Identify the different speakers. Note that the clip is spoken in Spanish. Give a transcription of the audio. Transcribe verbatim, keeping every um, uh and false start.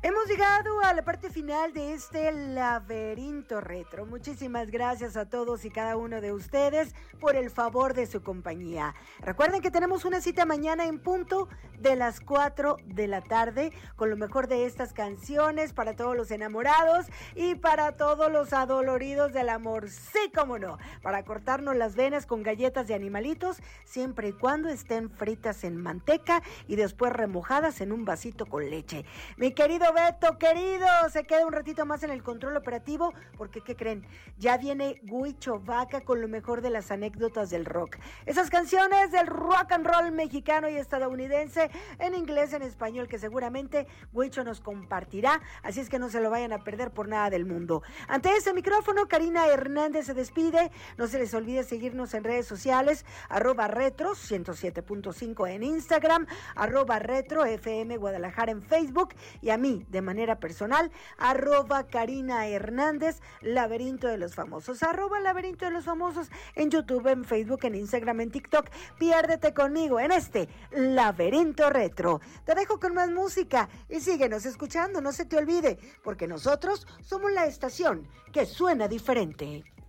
Speaker 1: Hemos llegado a la parte final de este laberinto retro. Muchísimas gracias a todos y cada uno de ustedes por el favor de su compañía. Recuerden que tenemos una cita mañana en punto de las cuatro de la tarde con lo mejor de estas canciones para todos los enamorados y para todos los adoloridos del amor. Sí, cómo no, para cortarnos las venas con galletas de animalitos siempre y cuando estén fritas en manteca y después remojadas en un vasito con leche. Mi querido Beto, querido, se queda un ratito más en el control operativo porque, ¿qué creen? Ya viene Huicho Vaca con lo mejor de las anécdotas del rock. Esas canciones del rock and roll mexicano y estadounidense, en inglés, en español, que seguramente Huicho nos compartirá, así es que no se lo vayan a perder por nada del mundo. Ante este micrófono, Karina Hernández se despide. No se les olvide seguirnos en redes sociales, arroba retro ciento siete punto cinco en Instagram, arroba retro F M Guadalajara en Facebook y a mí, de manera personal, arroba Karina Hernández, Laberinto de los Famosos, arroba Laberinto de los Famosos en YouTube, en Facebook, en Instagram, en TikTok. Piérdete conmigo en este Laberinto Retro. Te dejo con más música y síguenos escuchando, no se te olvide, porque nosotros somos la estación que suena diferente.